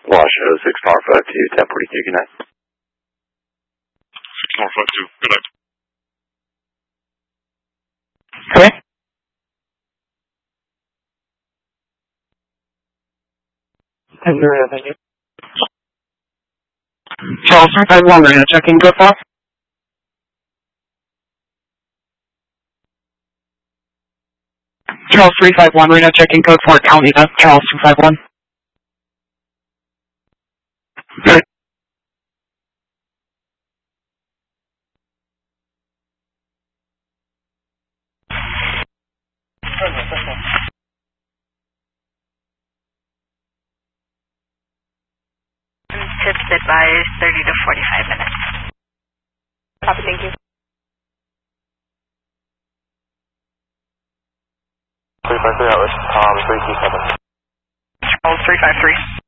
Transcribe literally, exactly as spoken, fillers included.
Washington six four five two, ten forty-two, good night. six four five two, good night. Okay. ten zero, thank you. Charles three five one, Marina, checking code four. Charles three five one, Marina, checking code four, County, uh, Charles two five one. Good. Tips advised thirty to forty-five minutes. Copy, thank you. three five three, that was Tom three two seven. Charles three five three.